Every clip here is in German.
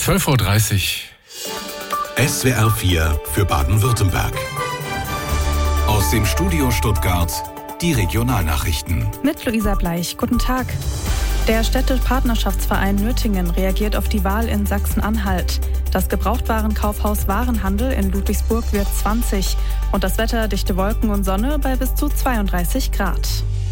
12:30 Uhr. SWR 4 für Baden-Württemberg. Aus dem Studio Stuttgart die Regionalnachrichten. Mit Luisa Bleich. Guten Tag. Der Städtepartnerschaftsverein Nürtingen reagiert auf die Wahl in Sachsen-Anhalt. Das Gebrauchtwarenkaufhaus Warenhandel in Ludwigsburg wird 20 und das Wetter dichte Wolken und Sonne bei bis zu 32 Grad.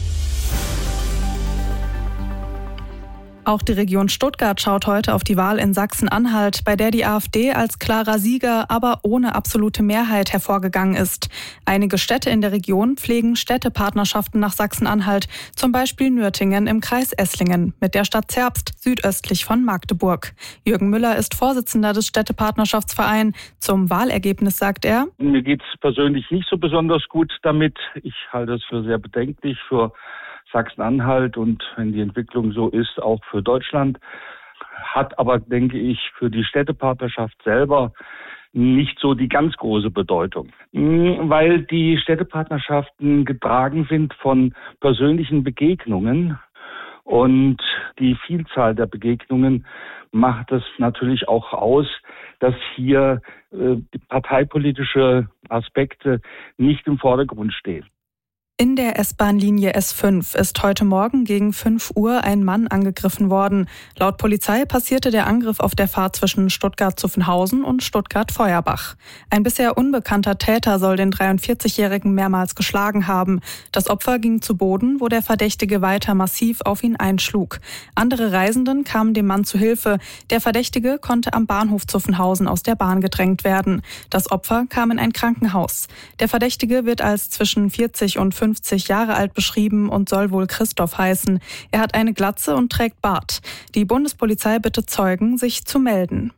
Auch die Region Stuttgart schaut heute auf die Wahl in Sachsen-Anhalt, bei der die AfD als klarer Sieger, aber ohne absolute Mehrheit hervorgegangen ist. Einige Städte in der Region pflegen Städtepartnerschaften nach Sachsen-Anhalt, zum Beispiel Nürtingen im Kreis Esslingen mit der Stadt Zerbst südöstlich von Magdeburg. Jürgen Müller ist Vorsitzender des Städtepartnerschaftsvereins. Zum Wahlergebnis sagt er: Mir geht's persönlich nicht so besonders gut damit. Ich halte es für sehr bedenklich für Sachsen-Anhalt und wenn die Entwicklung so ist, auch für Deutschland. Hat aber, denke ich, für die Städtepartnerschaft selber nicht so die ganz große Bedeutung, weil die Städtepartnerschaften getragen sind von persönlichen Begegnungen und die Vielzahl der Begegnungen macht es natürlich auch aus, dass hier die parteipolitische Aspekte nicht im Vordergrund stehen. In der S-Bahn-Linie S5 ist heute Morgen gegen 5 Uhr ein Mann angegriffen worden. Laut Polizei passierte der Angriff auf der Fahrt zwischen Stuttgart-Zuffenhausen und Stuttgart-Feuerbach. Ein bisher unbekannter Täter soll den 43-Jährigen mehrmals geschlagen haben. Das Opfer ging zu Boden, wo der Verdächtige weiter massiv auf ihn einschlug. Andere Reisenden kamen dem Mann zu Hilfe. Der Verdächtige konnte am Bahnhof Zuffenhausen aus der Bahn gedrängt werden. Das Opfer kam in ein Krankenhaus. Der Verdächtige wird als zwischen 40 und 50 Jahre alt beschrieben und soll wohl Christoph heißen. Er hat eine Glatze und trägt Bart. Die Bundespolizei bittet Zeugen, sich zu melden.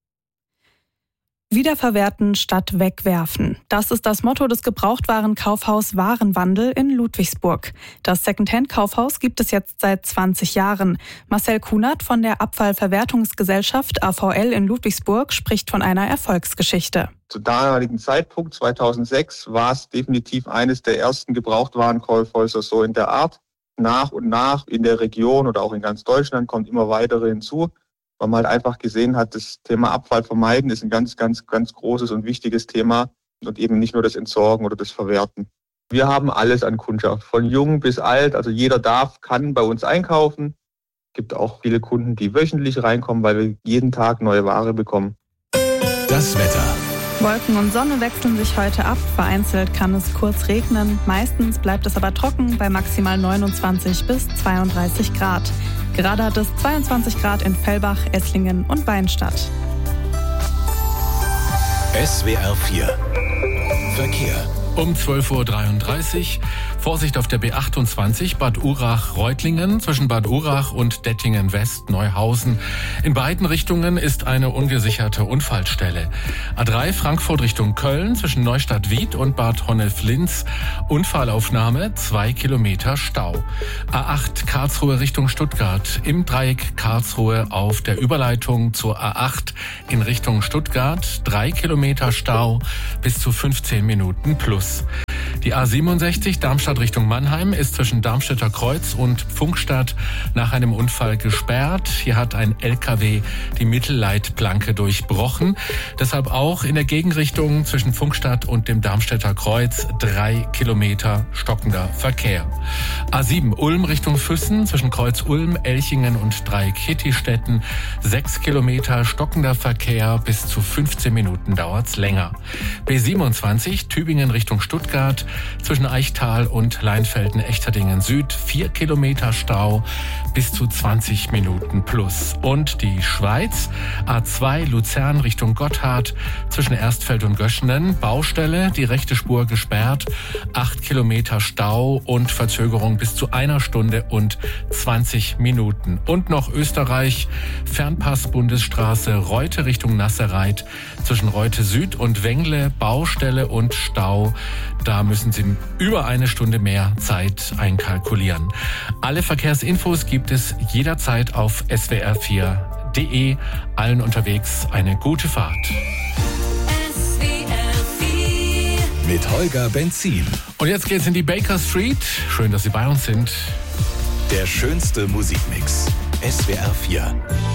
Wiederverwerten statt wegwerfen. Das ist das Motto des Gebrauchtwarenkaufhaus Warenwandel in Ludwigsburg. Das Secondhand-Kaufhaus gibt es jetzt seit 20 Jahren. Marcel Kunert von der Abfallverwertungsgesellschaft AVL in Ludwigsburg spricht von einer Erfolgsgeschichte. Zu damaligen Zeitpunkt, 2006, war es definitiv eines der ersten Gebrauchtwarenkaufhäuser so in der Art. Nach und nach in der Region oder auch in ganz Deutschland kommt immer weitere hinzu, weil man halt einfach gesehen hat, das Thema Abfall vermeiden ist ein ganz großes und wichtiges Thema und eben nicht nur das Entsorgen oder das Verwerten. Wir haben alles an Kundschaft, von jung bis alt, also jeder kann bei uns einkaufen. Es gibt auch viele Kunden, die wöchentlich reinkommen, weil wir jeden Tag neue Ware bekommen. Das Wetter. Wolken und Sonne wechseln sich heute ab. Vereinzelt kann es kurz regnen. Meistens bleibt es aber trocken bei maximal 29 bis 32 Grad. Gerade hat es 22 Grad in Fellbach, Esslingen und Weinstadt. SWR 4 Verkehr. Um 12:33 Uhr. Vorsicht auf der B28 Bad Urach-Reutlingen zwischen Bad Urach und Dettingen-West-Neuhausen. In beiden Richtungen ist eine ungesicherte Unfallstelle. A3 Frankfurt Richtung Köln zwischen Neustadt-Wied und Bad Honnef-Linz. Unfallaufnahme, 2 Kilometer Stau. A8 Karlsruhe Richtung Stuttgart. Im Dreieck Karlsruhe auf der Überleitung zur A8 in Richtung Stuttgart. 3 Kilometer Stau bis zu 15 Minuten plus. Die A67 Darmstadt Richtung Mannheim ist zwischen Darmstädter Kreuz und Pfungstadt nach einem Unfall gesperrt. Hier hat ein LKW die Mittelleitplanke durchbrochen. Deshalb auch in der Gegenrichtung zwischen Pfungstadt und dem Darmstädter Kreuz 3 Kilometer stockender Verkehr. A7 Ulm Richtung Füssen zwischen Kreuz Ulm, Elchingen und Dreieck-Hittistetten 6 Kilometer stockender Verkehr, bis zu 15 Minuten dauert's länger. B27 Tübingen Richtung Stuttgart zwischen Eichtal und Leinfelden-Echterdingen Süd 4 Kilometer Stau, bis zu 20 Minuten plus. Und die Schweiz, A2 Luzern Richtung Gotthard zwischen Erstfeld und Göschenen, Baustelle, die rechte Spur gesperrt, 8 Kilometer Stau und Verzögerung bis zu 1 Stunde und 20 Minuten. Und noch Österreich, Fernpass-Bundesstraße Reute Richtung Nasserreit zwischen Reute Süd und Wengle, Baustelle und Stau. Da müssen Sie über 1 Stunde mehr Zeit einkalkulieren. Alle Verkehrsinfos gibt es jederzeit auf swr4.de. Allen unterwegs eine gute Fahrt. Mit Holger Benzin. Und jetzt geht's in die Baker Street. Schön, dass Sie bei uns sind. Der schönste Musikmix. SWR 4.